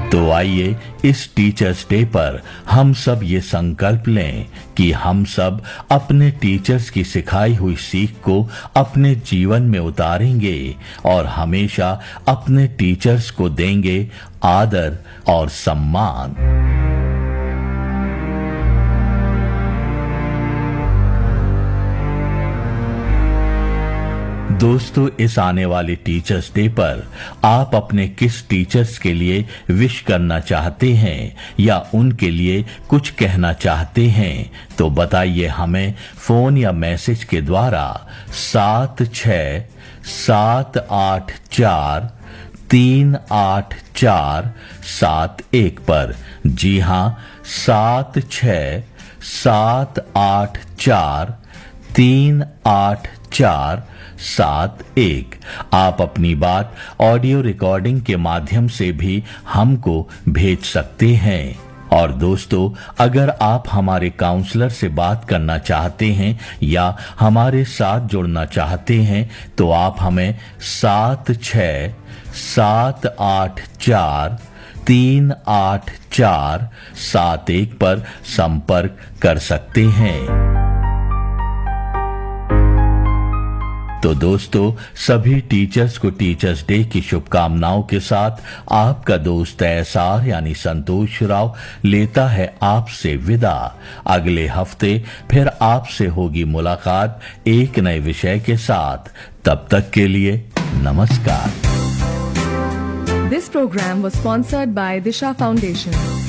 तो आइए इस टीचर्स डे पर हम सब ये संकल्प लें कि हम सब अपने टीचर्स की सिखाई हुई सीख को अपने जीवन में उतारेंगे और हमेशा अपने टीचर्स को देंगे आदर और सम्मान। दोस्तों, इस आने वाले टीचर्स डे पर आप अपने किस टीचर्स के लिए विश करना चाहते हैं या उनके लिए कुछ कहना चाहते हैं तो बताइए हमें फोन या मैसेज के द्वारा 7678438471 पर। जी हाँ, 7678438471। आप अपनी बात ऑडियो रिकॉर्डिंग के माध्यम से भी हमको भेज सकते हैं। और दोस्तों, अगर आप हमारे काउंसलर से बात करना चाहते हैं या हमारे साथ जुड़ना चाहते हैं तो आप हमें 7678438471 पर संपर्क कर सकते हैं। तो दोस्तों, सभी टीचर्स को टीचर्स डे की शुभकामनाओं के साथ आपका दोस्त एसआर यानी संतोष राव लेता है आपसे विदा। अगले हफ्ते फिर आपसे होगी मुलाकात एक नए विषय के साथ। तब तक के लिए नमस्कार। This program was sponsored by Disha Foundation.